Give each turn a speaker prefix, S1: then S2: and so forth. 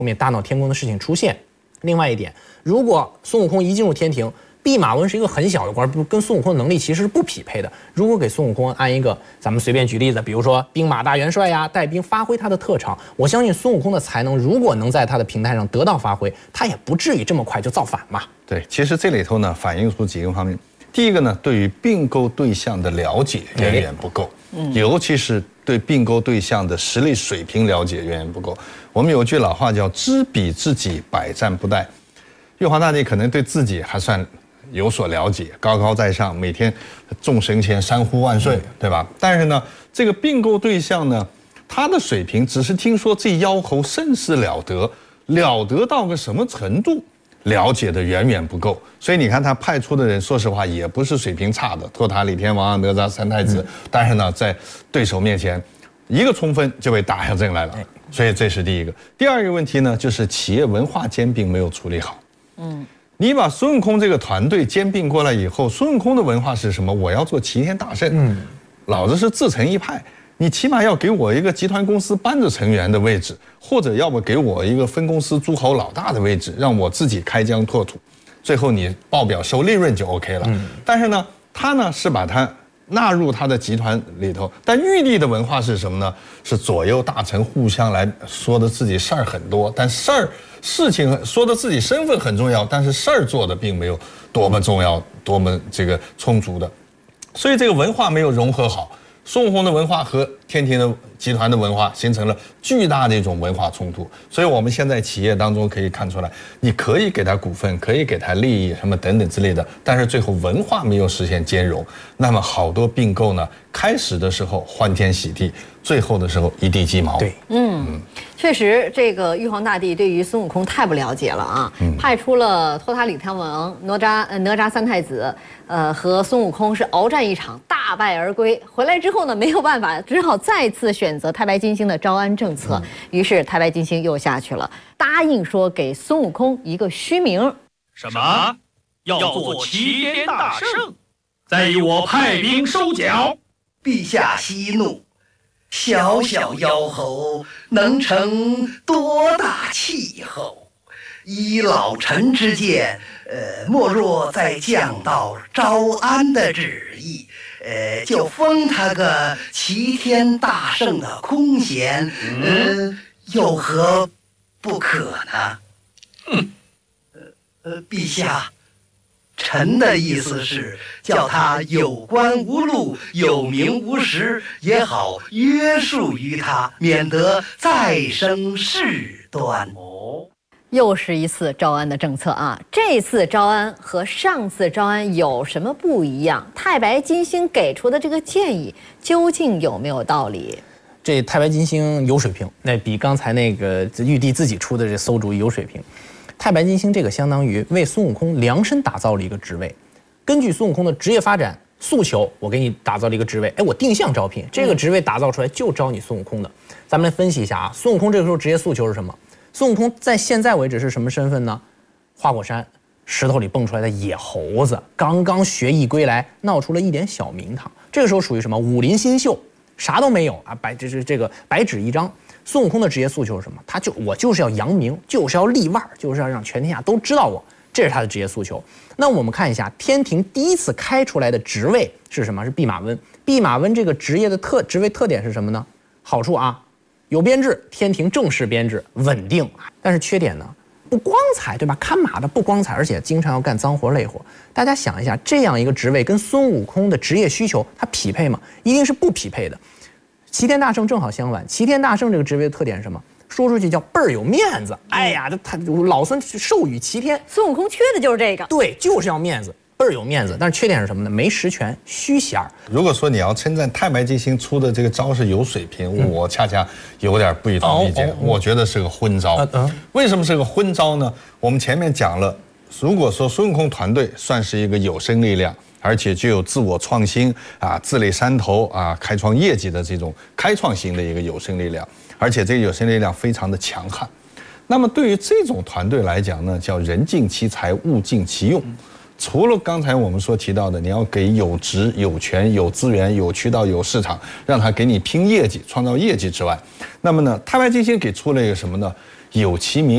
S1: 后面大闹天宫的事情出现。另外一点，如果孙悟空一进入天庭，弼马温是一个很小的官，跟孙悟空的能力其实是不匹配的。如果给孙悟空安一个，咱们随便举例子，比如说兵马大元帅呀，带兵发挥他的特长，我相信孙悟空的才能如果能在他的平台上得到发挥，他也不至于这么快就造反嘛。
S2: 对，其实这里头呢反映出几个方面。第一个呢，对于并购对象的了解远远不够，尤其是对并购对象的实力水平了解远远不够。我们有句老话叫“知彼知己，百战不殆”。玉皇大帝可能对自己还算有所了解，高高在上，每天众神前山呼万岁，对吧？但是呢，这个并购对象呢，他的水平只是听说这妖猴甚是了得，了得到个什么程度？了解的远远不够，所以你看他派出的人，说实话也不是水平差的，托塔李天王、哪吒三太子，但是呢，在对手面前，一个冲锋就被打下阵来了，所以这是第一个。第二个问题呢，就是企业文化兼并没有处理好。你把孙悟空这个团队兼并过来以后，孙悟空的文化是什么？我要做齐天大圣，老子是自成一派。你起码要给我一个集团公司班子成员的位置，或者要不给我一个分公司诸侯老大的位置，让我自己开疆拓土，最后你报表收利润就 OK 了。但是呢，他呢是把它纳入他的集团里头，但玉帝的文化是什么呢？是左右大臣互相来说的自己事儿很多，但事情说的自己身份很重要，但是事儿做的并没有多么重要，多么这个充足的，所以这个文化没有融合好。孙悟空的文化和天庭的集团的文化形成了巨大的一种文化冲突，所以我们现在企业当中可以看出来，你可以给他股份，可以给他利益什么等等之类的，但是最后文化没有实现兼容，那么好多并购呢，开始的时候欢天喜地，最后的时候一地鸡毛。
S1: 对，
S3: 确实，这个玉皇大帝对于孙悟空太不了解了啊！派出了托塔李天王、哪吒三太子，和孙悟空是鏖战一场，大败而归。回来之后呢，没有办法，只好再次选择太白金星的招安政策。于是太白金星又下去了，答应说给孙悟空一个虚名。
S4: 什么？要做齐天大圣，再以我派兵收缴。
S5: 陛下息怒。小小妖猴能成多大气候？依老臣之见，莫若再降到招安的旨意，就封他个齐天大圣的空衔，有何不可呢？陛下。臣的意思是，叫他有官无禄，有名无实，也好约束于他，免得再生事端。
S3: 又是一次招安的政策啊！这次招安和上次招安有什么不一样？太白金星给出的这个建议究竟有没有道理？
S1: 这太白金星有水平，那比刚才那个玉帝自己出的这馊主意有水平。太白金星这个相当于为孙悟空量身打造了一个职位，根据孙悟空的职业发展诉求，我给你打造了一个职位，我定向招聘，这个职位打造出来就招你孙悟空的。咱们来分析一下啊，孙悟空这个时候职业诉求是什么？孙悟空在现在为止是什么身份呢？花果山石头里蹦出来的野猴子，刚刚学艺归来，闹出了一点小名堂。这个时候属于什么？武林新秀，啥都没有啊，这个白纸一张。孙悟空的职业诉求是什么？我就是要扬名，就是要立腕，就是要让全天下都知道我，这是他的职业诉求。那我们看一下天庭第一次开出来的职位是什么？是弼马温。弼马温这个职业的职位特点是什么呢？好处啊，有编制，天庭正式编制，稳定。但是缺点呢，不光彩，对吧？看马的不光彩，而且经常要干脏活累活。大家想一下，这样一个职位跟孙悟空的职业需求，它匹配吗？一定是不匹配的。齐天大圣正好相反，齐天大圣这个职位的特点是什么？说出去叫倍儿有面子。哎呀，他老孙授予齐天，
S3: 孙悟空缺的就是这个。
S1: 对，就是要面子，倍儿有面子。但是缺点是什么呢？没实权，虚衔儿。
S2: 如果说你要称赞太白金星出的这个招是有水平，我恰恰有点不以同意见。我觉得是个昏招。为什么是个昏招呢？我们前面讲了，如果说孙悟空团队算是一个有生力量，而且具有自我创新啊、自立山头啊、开创业绩的这种开创型的一个有生力量，而且这个有生力量非常的强悍。那么对于这种团队来讲呢，叫人尽其才，物尽其用。除了刚才我们所提到的，你要给有职、有权、有资源、有渠道、有市场，让他给你拼业绩、创造业绩之外，那么呢，太白金星给出了一个什么呢？有其名。